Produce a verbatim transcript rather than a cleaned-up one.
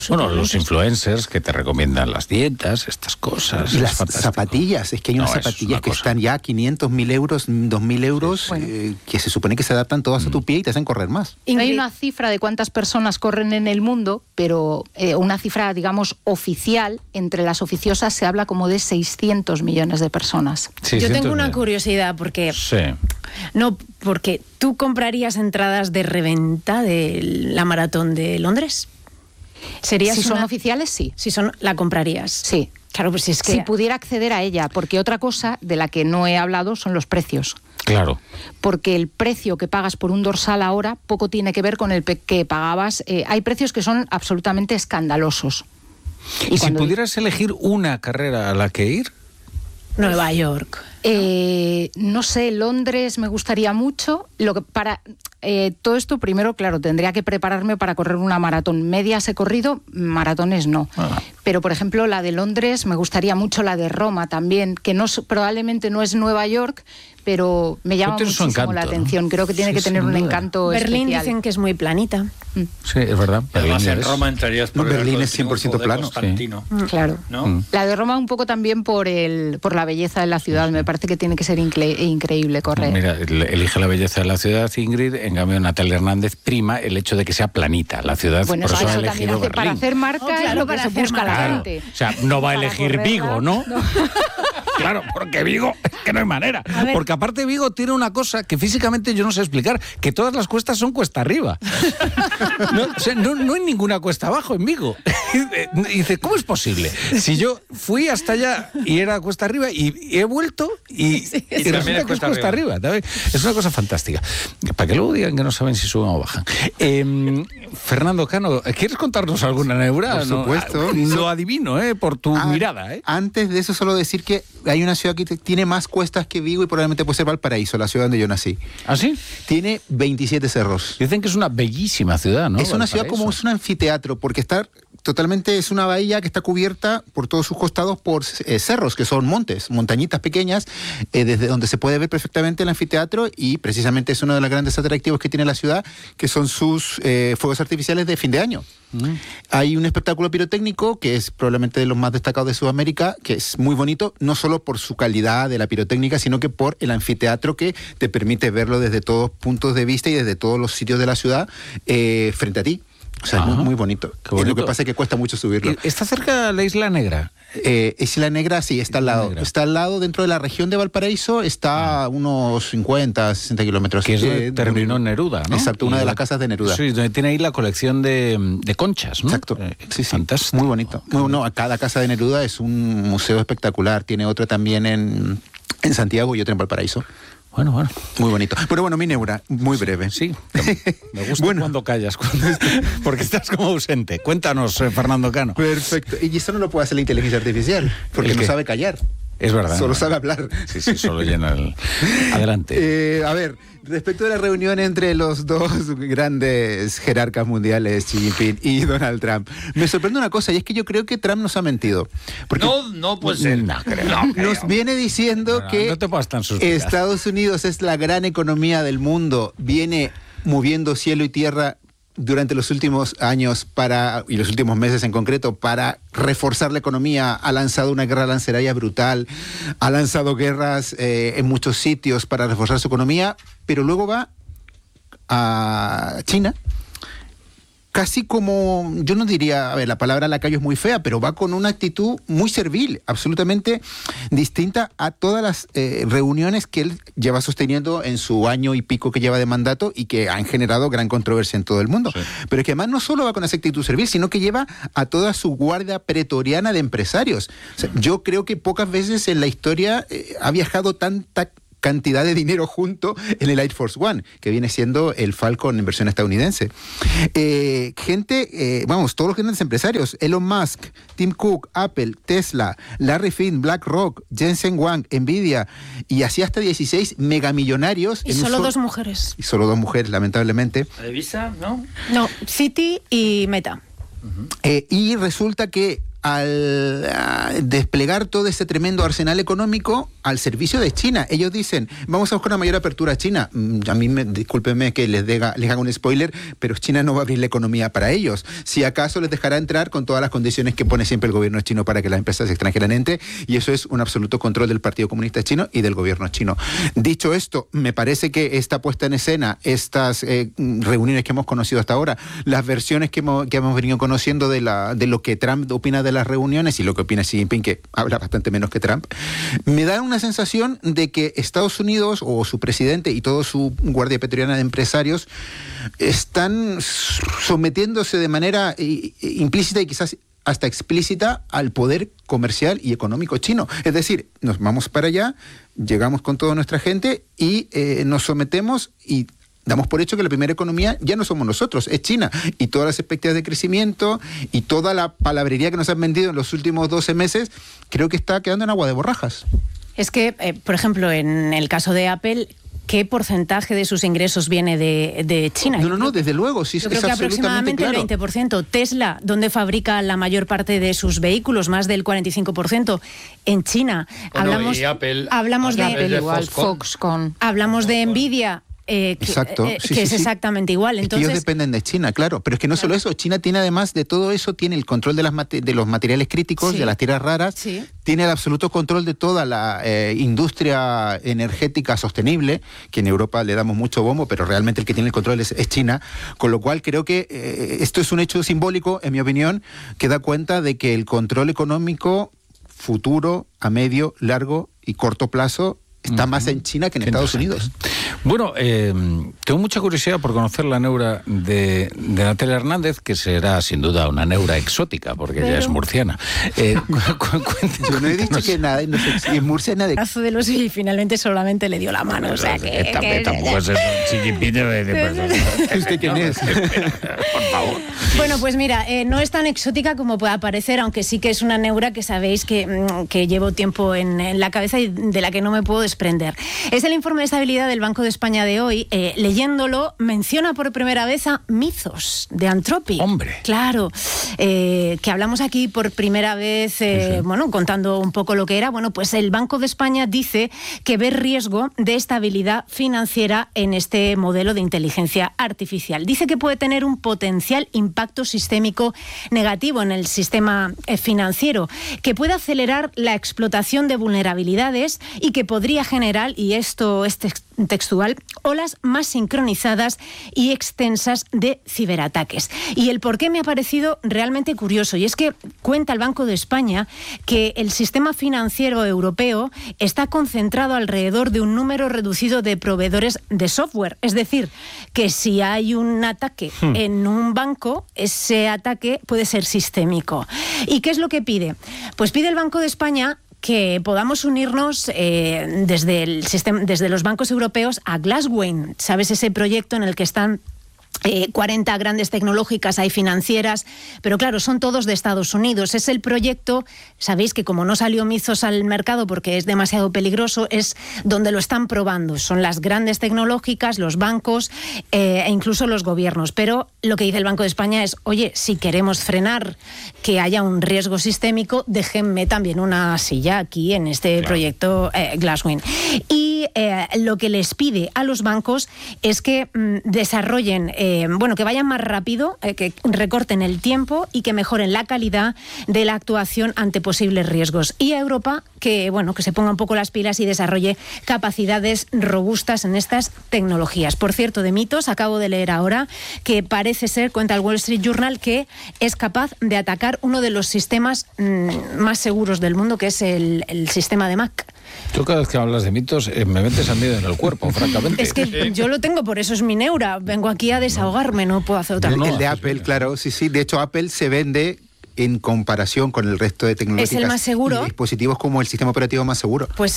Bueno, los influencers que te recomiendan las dietas, estas cosas. Y las zapatillas, es que hay unas no, zapatillas una que cosa. están ya a quinientos mil euros, dos mil euros, bueno. eh, que se supone que se adaptan todas mm. a tu pie y te hacen correr más. Hay una cifra de cuántas personas corren en el mundo, pero eh, una cifra, digamos, oficial, entre las oficiosas se habla como de seiscientos millones de personas. Yo tengo una curiosidad, porque... Sí. No, porque tú comprarías entradas de reventa de la maratón de Londres. ¿Serías si una... son oficiales, sí. Si son, la comprarías. Sí. Claro, pues si es que... Si pudiera acceder a ella, porque otra cosa de la que no he hablado son los precios. Claro. Porque el precio que pagas por un dorsal ahora poco tiene que ver con el que pagabas. Eh, hay precios que son absolutamente escandalosos. ¿Y, y si pudieras elegir una carrera a la que ir? Nueva York. Eh, no sé, Londres me gustaría mucho. Lo que para eh, todo esto, primero, claro, tendría que prepararme para correr una maratón. Medias he corrido, maratones no. Ah. Pero, por ejemplo, la de Londres, me gustaría mucho la de Roma también, que no probablemente no es Nueva York, pero me llama muchísimo encanto, la atención. ¿No? Creo que tiene sí, que tener un encanto Berlín especial. Dicen que es muy planita. Mm. Sí, es verdad. Además, en Roma entrarías por no, Berlín es cien por ciento plano. Sí. Mm. Claro. ¿No? Mm. La de Roma un poco también por el por la belleza de la ciudad. Sí. Me parece que tiene que ser incre increíble correr. Mira, elige la belleza de la ciudad, Ingrid. En cambio, Natalia Hernández prima el hecho de que sea planita la ciudad. Bueno, por eso eso ha elegido hace, para hacer marca oh, claro, es lo que se busca la gente. O sea, no va a elegir Vigo, ¿no? no. Claro, porque Vigo, es que no hay manera. Porque aparte Vigo tiene una cosa que físicamente yo no sé explicar, que todas las cuestas son cuesta arriba. No, o sea, no, no hay ninguna cuesta abajo en Vigo. Y dice, ¿cómo es posible? Si yo fui hasta allá y era cuesta arriba y, y he vuelto y, sí, y, y resulta es que es cuesta arriba. arriba. Es una cosa fantástica. Para que luego digan que no saben si suben o bajan. Eh, Fernando Cano, ¿quieres contarnos alguna neura? Por supuesto. No, lo adivino, ¿eh? Por tu ah, mirada. ¿eh? Antes de eso, solo decir que hay una ciudad que tiene más cuestas que Vigo y probablemente puede ser Valparaíso, la ciudad donde yo nací. ¿Ah, sí? Tiene veintisiete cerros. Dicen que es una bellísima ciudad, ¿no? Es una Valparaíso. Ciudad como es un anfiteatro, porque está totalmente, es una bahía que está cubierta por todos sus costados por eh, cerros, que son montes, montañitas pequeñas, eh, desde donde se puede ver perfectamente el anfiteatro, y precisamente es uno de los grandes atractivos que tiene la ciudad, que son sus eh, fuegos artificiales de fin de año. Mm. Hay un espectáculo pirotécnico que es probablemente de los más destacados de Sudamérica, que es muy bonito, no solo por su calidad de la pirotécnica, sino que por el anfiteatro que te permite verlo desde todos puntos de vista y desde todos los sitios de la ciudad eh, frente a ti. O sea, es muy, muy bonito. bonito. Lo que pasa es que cuesta mucho subirlo. ¿Está cerca la Isla Negra? Eh, Isla Negra, sí, está al lado. Negra. Está al lado, dentro de la región de Valparaíso, está a unos cincuenta, sesenta kilómetros. Que es donde terminó Neruda, ¿no? Exacto, una y de las casas de Neruda. Sí, donde tiene ahí la colección de, de conchas, ¿no? Exacto. Eh, sí, sí. Fantástico. Muy bonito. Muy, no, cada casa de Neruda es un museo espectacular. Tiene otra también en, en Santiago y otra en Valparaíso. Bueno, bueno. Muy bonito. Pero bueno, mi neura, muy breve. Sí, me gusta bueno. cuando callas, cuando estás, porque estás como ausente. Cuéntanos, eh, Fernando Cano. Perfecto. Y eso no lo puede hacer la inteligencia artificial, porque no sabe callar. Es verdad. Solo ¿no? sabe hablar. Sí, sí, solo llena el... Adelante. Eh, a ver, respecto de la reunión entre los dos grandes jerarcas mundiales, Xi Jinping y Donald Trump, me sorprende una cosa, y es que yo creo que Trump nos ha mentido. Porque no, no puede ser. No, creo, no, nos creo. viene diciendo no, que no te puedas tan suspicar. Estados Unidos es la gran economía del mundo, viene moviendo cielo y tierra durante los últimos años para y los últimos meses en concreto para reforzar la economía, ha lanzado una guerra arancelaria brutal, ha lanzado guerras eh, en muchos sitios para reforzar su economía, pero luego va a China casi como, yo no diría, a ver, la palabra lacayo es muy fea, pero va con una actitud muy servil, absolutamente distinta a todas las eh, reuniones que él lleva sosteniendo en su año y pico que lleva de mandato y que han generado gran controversia en todo el mundo. Sí. Pero es que además no solo va con esa actitud servil, sino que lleva a toda su guardia pretoriana de empresarios. O sea, yo creo que pocas veces en la historia eh, ha viajado tanta cantidad de dinero junto en el Air Force One, que viene siendo el Falcon en versión estadounidense. Eh, gente, eh, vamos, todos los grandes empresarios, Elon Musk, Tim Cook, Apple, Tesla, Larry Finn, BlackRock, Jensen Huang, Nvidia, y así hasta dieciséis megamillonarios. Y solo dos mujeres. Y solo dos mujeres, lamentablemente. ¿De Visa, no? No, Citi y Meta. Uh-huh. eh, y resulta que al a desplegar todo ese tremendo arsenal económico al servicio de China. Ellos dicen, vamos a buscar una mayor apertura a China. A mí, me, discúlpenme que les, diga, les haga un spoiler, pero China no va a abrir la economía para ellos. Si acaso les dejará entrar con todas las condiciones que pone siempre el gobierno chino para que las empresas extranjeras entren, y eso es un absoluto control del Partido Comunista Chino y del gobierno chino. Dicho esto, me parece que esta puesta en escena, estas eh, reuniones que hemos conocido hasta ahora, las versiones que hemos, que hemos venido conociendo de, la, de lo que Trump opina de las reuniones y lo que opina Xi Jinping, que habla bastante menos que Trump, me da una sensación de que Estados Unidos o su presidente y todo su guardia pretoriana de empresarios están sometiéndose de manera implícita y quizás hasta explícita al poder comercial y económico chino. Es decir, nos vamos para allá, llegamos con toda nuestra gente y eh, nos sometemos y damos por hecho que la primera economía ya no somos nosotros, es China. Y todas las expectativas de crecimiento y toda la palabrería que nos han vendido en los últimos doce meses, creo que está quedando en agua de borrajas. Es que, eh, por ejemplo, en el caso de Apple, ¿qué porcentaje de sus ingresos viene de, de China? No, no, no, desde luego, sí, yo es creo que absolutamente aproximadamente claro. el veinte por ciento. Tesla, donde fabrica la mayor parte de sus vehículos, más del cuarenta y cinco por ciento. En China, Bueno, hablamos, y Apple, hablamos de, Apple Apple de igual, Foxconn. Foxconn. hablamos de Nvidia. Eh, que, Exacto, eh, sí, que sí, es sí. exactamente igual. Es Entonces, que ellos dependen de China, claro. Pero es que no solo eso, China tiene además de todo eso, tiene el control de, las mate- de los materiales críticos, Sí. de las tierras raras, Sí. tiene el absoluto control de toda la eh, industria energética sostenible, que en Europa le damos mucho bombo, pero realmente el que tiene el control es, es China. Con lo cual creo que eh, esto es un hecho simbólico, en mi opinión, que da cuenta de que el control económico futuro, a medio, largo y corto plazo está uh-huh. más en China que en Qué Estados Unidos. Bueno, eh, tengo mucha curiosidad por conocer la neura de, de Natalia Hernández, que será sin duda una neura exótica, porque Pero... ella es murciana. Eh, cu- cu- Yo no he dicho que nada, no sé si es murciana de... de los y finalmente solamente le dio la mano. Pero, o sea, que, esta, que... Tampoco es eso. Xi Jinping debe decir... ¿Usted quién es? Por favor. Bueno, pues mira, eh, no es tan exótica como pueda parecer, aunque sí que es una neura que sabéis que, que llevo tiempo en, en la cabeza y de la que no me puedo desprender. Es el informe de estabilidad del Banco de España de hoy. Eh, leyéndolo, menciona por primera vez a Mizos, de Anthropic. ¡Hombre! Claro, eh, que hablamos aquí por primera vez, eh, sí, sí. bueno, contando un poco lo que era. Bueno, pues el Banco de España dice que ve riesgo de estabilidad financiera en este modelo de inteligencia artificial. Dice que puede tener un potencial impacto sistémico negativo en el sistema financiero, que puede acelerar la explotación de vulnerabilidades y que podría generar, y esto es textual, olas más sincronizadas y extensas de ciberataques. Y el por qué me ha parecido realmente curioso, y es que cuenta el Banco de España que el sistema financiero europeo está concentrado alrededor de un número reducido de proveedores de software. Es decir, que si hay un ataque hmm. en un banco, ese ataque puede ser sistémico. ¿Y qué es lo que pide? Pues pide el Banco de España que podamos unirnos eh, desde el sistema, desde los bancos europeos a Glasswing. ¿Sabes? Ese proyecto en el que están Eh, cuarenta grandes tecnológicas, hay financieras, pero claro, son todos de Estados Unidos. Es el proyecto, sabéis que como no salió Mizos al mercado porque es demasiado peligroso, es donde lo están probando. Son las grandes tecnológicas, los bancos eh, e incluso los gobiernos. Pero lo que dice el Banco de España es, oye, si queremos frenar que haya un riesgo sistémico, déjenme también una silla aquí en este claro. proyecto eh, Glasswing. Y eh, lo que les pide a los bancos es que mm, desarrollen Eh, bueno, que vayan más rápido, eh, que recorten el tiempo y que mejoren la calidad de la actuación ante posibles riesgos. Y a Europa que, bueno, que se ponga un poco las pilas y desarrolle capacidades robustas en estas tecnologías. Por cierto, de Mizos, acabo de leer ahora que parece ser, cuenta el Wall Street Journal, que es capaz de atacar uno de los sistemas mmm, más seguros del mundo, que es el, el sistema de Mac. Tú cada vez que hablas de mitos eh, me metes a miedo en el cuerpo, francamente. Es que eh. yo lo tengo, por eso es mi neura. Vengo aquí a desahogarme, no puedo hacer otra cosa. No, no, el de Apple, bien. Claro, sí, sí. De hecho, Apple se vende en comparación con el resto de tecnologías. Es el más seguro. Y dispositivos como el sistema operativo más seguro. Pues